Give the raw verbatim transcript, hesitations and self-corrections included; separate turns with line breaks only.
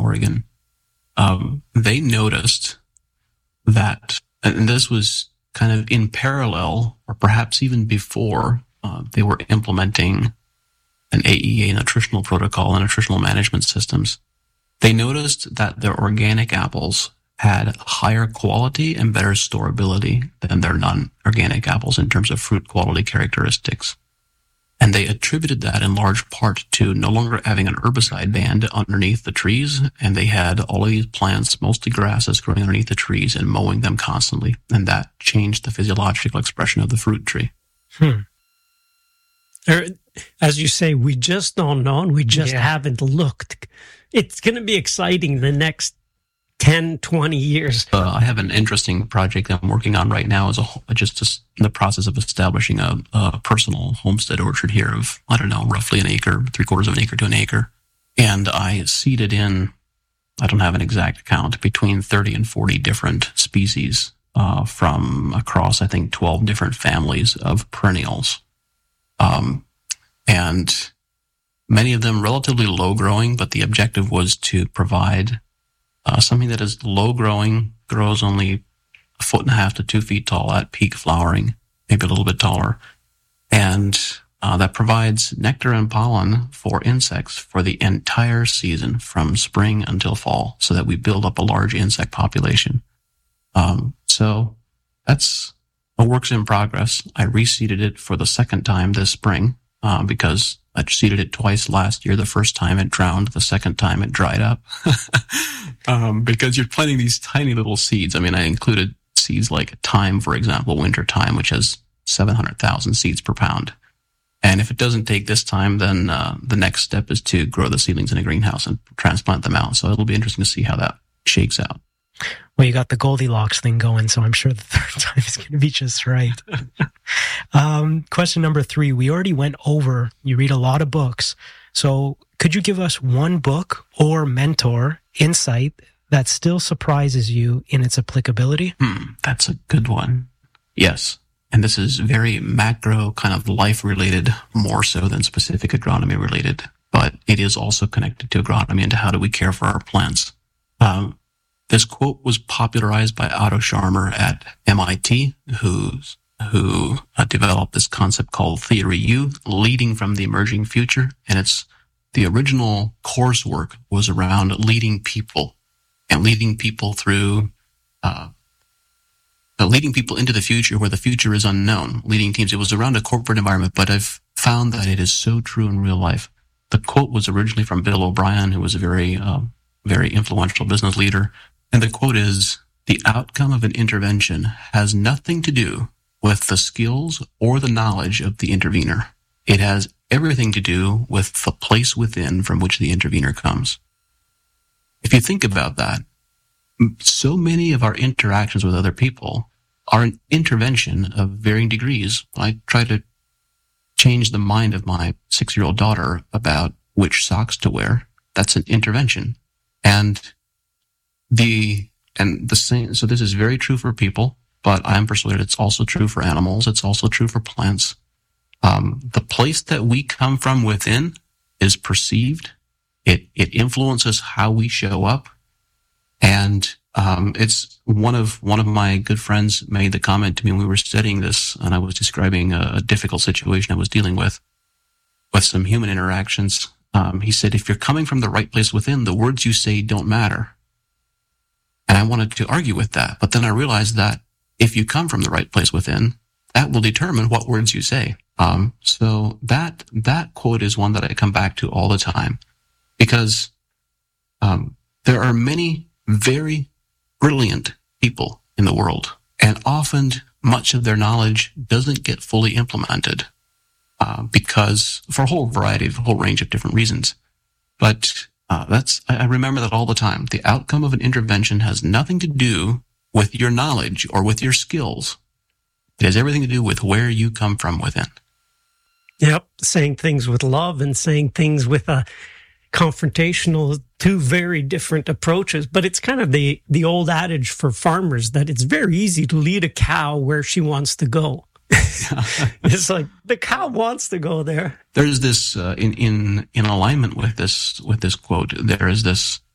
Oregon. Um, they noticed that, and this was kind of in parallel, or perhaps even before uh, they were implementing an A E A nutritional protocol and nutritional management systems. They noticed that their organic apples had higher quality and better storability than their non-organic apples in terms of fruit quality characteristics. And they attributed that in large part to no longer having an herbicide band underneath the trees, and they had all of these plants, mostly grasses, growing underneath the trees and mowing them constantly. And that changed the physiological expression of the fruit tree.
Hmm. As you say, we just don't know, and we just yeah. haven't looked. It's going to be exciting the next ten, twenty years.
Uh, I have an interesting project that I'm working on right now, as a, just in the process of establishing a, a personal homestead orchard here of, I don't know, roughly an acre, three quarters of an acre to an acre. And I seeded in, I don't have an exact count, between thirty and forty different species uh, from across, I think, twelve different families of perennials. Um, and many of them relatively low growing, but the objective was to provide Uh, something that is low growing, grows only a foot and a half to two feet tall at peak flowering, maybe a little bit taller, and uh, that provides nectar and pollen for insects for the entire season from spring until fall, so that we build up a large insect population. Um, so that's a work in progress. I reseeded it for the second time this spring uh, because I seeded it twice last year. The first time it drowned. The second time it dried up. um, because you're planting these tiny little seeds. I mean, I included seeds like thyme, for example, winter thyme, which has seven hundred thousand seeds per pound. And if it doesn't take this time, then uh, the next step is to grow the seedlings in a greenhouse and transplant them out. So it'll be interesting to see how that shakes out.
Well, you got the Goldilocks thing going, so I'm sure the third time is going to be just right. um, question number three. We already went over, you read a lot of books. So could you give us one book or mentor insight that still surprises you in its applicability?
Hmm, that's a good one. Yes. And this is very macro, kind of life-related, more so than specific agronomy-related. But it is also connected to agronomy and to how do we care for our plants. Um, This quote was popularized by Otto Scharmer at M I T, who's, who uh, developed this concept called Theory U, leading from the emerging future. And it's the original coursework was around leading people and leading people through, uh, uh, leading people into the future where the future is unknown, leading teams. It was around a corporate environment, but I've found that it is so true in real life. The quote was originally from Bill O'Brien, who was a very, uh, very influential business leader. And the quote is, "The outcome of an intervention has nothing to do with the skills or the knowledge of the intervener. It has everything to do with the place within from which the intervener comes." If you think about that, so many of our interactions with other people are an intervention of varying degrees. I try to change the mind of my six-year-old daughter about which socks to wear. That's an intervention. And The, and the same, so this is very true for people, but I'm persuaded it's also true for animals. It's also true for plants. Um, the place that we come from within is perceived. It, it influences how we show up. And, um, it's one of, one of my good friends made the comment to me when we were studying this, and I was describing a, a difficult situation I was dealing with, with some human interactions. Um, he said, if you're coming from the right place within, the words you say don't matter. And I wanted to argue with that, but then I realized that if you come from the right place within, that will determine what words you say. Um, so that, that quote is one that I come back to all the time because, um, there are many very brilliant people in the world, and often much of their knowledge doesn't get fully implemented, uh, because for a whole variety of, a whole range of different reasons. But Uh, that's, I remember that all the time. The outcome of an intervention has nothing to do with your knowledge or with your skills. It has everything to do with where you come from within.
Yep. Saying things with love and saying things with a confrontational, two very different approaches. But it's kind of the, the old adage for farmers that it's very easy to lead a cow where she wants to go. It's like the cow wants to go there.
There's this uh, in in in alignment with this with this quote. There is this